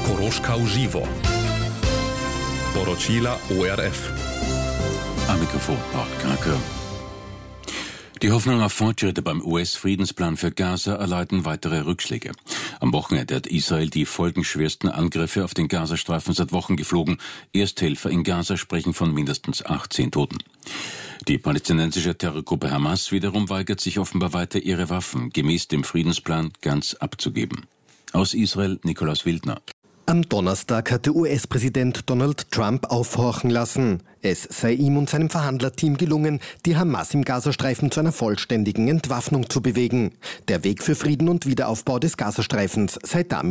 Koroška uživo. Poročila ORF. Am Mikrofon Ort Krake. Die Hoffnung auf Fortschritte beim US-Friedensplan für Gaza erleiden weitere Rückschläge. Am Wochenende hat Israel die folgenschwersten Angriffe auf den Gazastreifen seit Wochen geflogen. Ersthelfer in Gaza sprechen von mindestens 18 Toten. Die palästinensische Terrorgruppe Hamas wiederum weigert sich offenbar weiter, ihre Waffen gemäß dem Friedensplan ganz abzugeben. Aus Israel Nikolaus Wildner. Am Donnerstag hatte US-Präsident Donald Trump aufhorchen lassen. Es sei ihm und seinem Verhandlerteam gelungen, die Hamas im Gazastreifen zu einer vollständigen Entwaffnung zu bewegen. Der Weg für Frieden und Wiederaufbau des Gazastreifens sei damit